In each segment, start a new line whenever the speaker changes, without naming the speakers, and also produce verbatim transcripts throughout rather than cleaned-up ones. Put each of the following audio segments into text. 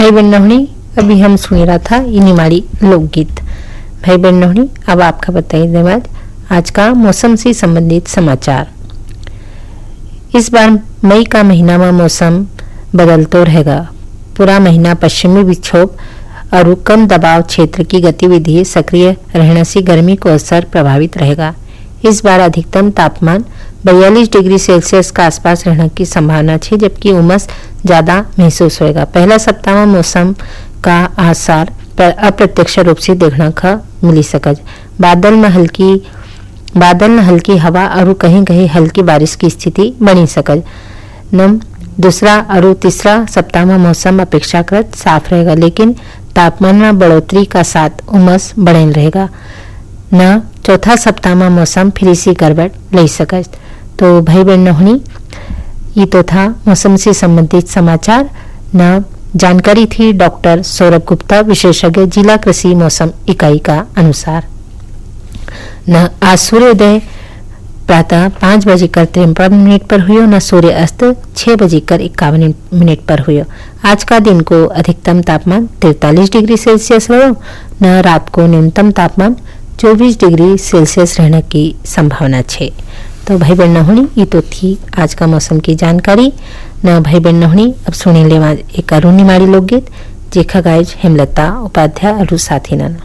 भाई बहनों, अभी हम सुन रहा था इनिमाड़ी लोकगीत। भाई बहनों, अब आपका बताइए दिमाग आज का मौसम से संबंधित समाचार। इस बार मई का महीना में मौसम बदलता रहेगा। पूरा महीना पश्चिमी विक्षोभ और कम दबाव क्षेत्र की गतिविधि सक्रिय रहने से गर्मी को असर प्रभावित रहेगा। इस बार अधिकतम तापमान बयालीस डिग्री सेल्सियस का आसपास रहने की संभावना है, जबकि उमस ज़्यादा महसूस होगा। पहला सप्ताह में मौसम का आसार अप्रत्यक्ष रूप से देखने का मिली सकज। बादल में हल्की बादल में हल्की हवा और कहीं कहीं हल्की बारिश की स्थिति बनी सकज। नम दूसरा और तीसरा सप्ताह में मौसम अपेक्षाकृत साफ रहेगा, लेकिन तापमान में बढ़ोतरी का साथ उमस बढ़ेल रहेगा। न चौथा सप्ताह में मौसम फिर से गड़बड़ ले सकज। तो भाई बहनों, ये तो था मौसम से संबंधित समाचार। न जानकारी थी डॉक्टर सौरभ गुप्ता, विशेषज्ञ, जिला कृषि मौसम इकाई का अनुसार। न आज सूर्योदय प्रातः पाँच बजे कर तिरपन मिनट पर हुई, न सूर्य अस्त छह बजे कर इक्यावन मिनट पर हुई। आज का दिन को अधिकतम तापमान तैतालीस डिग्री सेल्सियस रहो, न रात को न्यूनतम तापमान चौबीस डिग्री सेल्सियस रहने की संभावना है। तो भाई बहनों, ये तो थी आज का मौसम की जानकारी। न भाई बहनों, अब सुने लेवा एक अरुणिमाड़ी लोकगीत जेखा गायज हेमलता उपाध्याय और साथी नाना।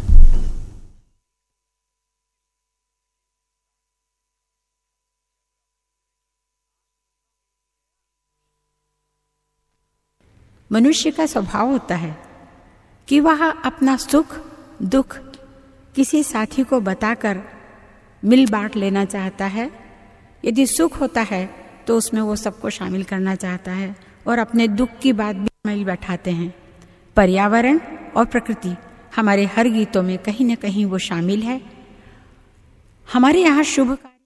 मनुष्य का स्वभाव होता है कि वह अपना सुख दुख किसी साथी को बताकर मिल बांट लेना चाहता है। यदि सुख होता है तो उसमें वो सबको शामिल करना चाहता है और अपने दुख की बात भी मिल बैठाते हैं। पर्यावरण और प्रकृति हमारे हर गीतों में कहीं न कहीं वो शामिल है। हमारे यहाँ शुभ